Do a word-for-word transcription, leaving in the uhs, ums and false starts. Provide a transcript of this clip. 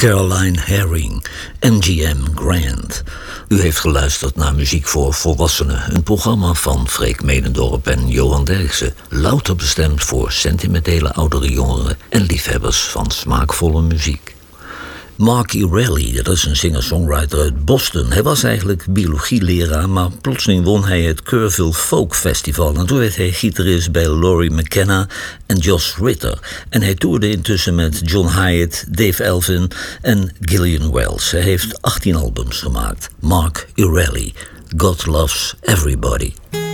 Caroline Herring, M G M Grant. U heeft geluisterd naar Muziek voor Volwassenen, een programma van Freek Medendorp en Johan Derksen, louter bestemd voor sentimentele oudere jongeren en liefhebbers van smaakvolle muziek. Mark Erelli, dat is een singer-songwriter uit Boston. Hij was eigenlijk biologieleraar, maar plotseling won hij het Kerrville Folk Festival. En toen werd hij gitarist bij Laurie McKenna en Josh Ritter. En hij toerde intussen met John Hyatt, Dave Elvin en Gillian Wells. Hij heeft achttien albums gemaakt. Mark Erelli, God Loves Everybody.